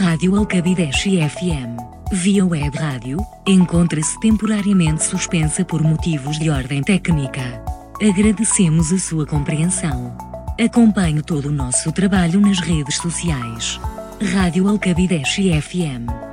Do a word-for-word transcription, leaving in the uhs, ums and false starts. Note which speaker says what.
Speaker 1: Rádio Alcabideche F M, via web rádio, encontra-se temporariamente suspensa por motivos de ordem técnica. Agradecemos a sua compreensão. Acompanhe todo o nosso trabalho nas redes sociais. Rádio Alcabideche F M.